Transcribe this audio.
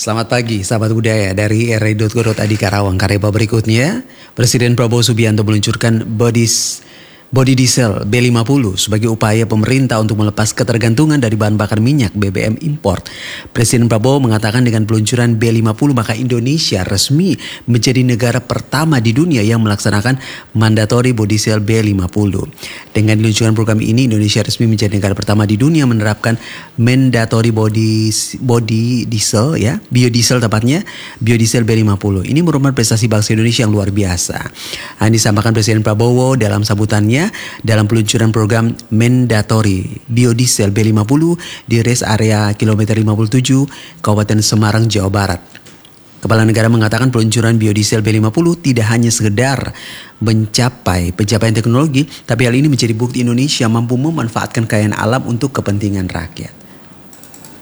Selamat pagi, sahabat budaya dari RI.co.id Karawang. Karya berikutnya, Presiden Prabowo Subianto meluncurkan body diesel B50 sebagai upaya pemerintah untuk melepas ketergantungan dari bahan bakar minyak BBM import. Presiden Prabowo mengatakan dengan peluncuran B50 maka Indonesia resmi menjadi negara pertama di dunia yang melaksanakan mandatory body diesel B50. Dengan diluncurkan program ini, Indonesia resmi menjadi negara pertama di dunia menerapkan mandatory body diesel, ya, biodiesel tepatnya, biodiesel B50. Ini merupakan prestasi bangsa Indonesia yang luar biasa. Ini disampaikan Presiden Prabowo dalam sambutannya dalam peluncuran program mandatory biodiesel B50 di rest area kilometer 57 Kabupaten Semarang, Jawa Barat. Kepala negara mengatakan peluncuran biodiesel B50 tidak hanya sekedar mencapai pencapaian teknologi, tapi hal ini menjadi bukti Indonesia mampu memanfaatkan kekayaan alam untuk kepentingan rakyat.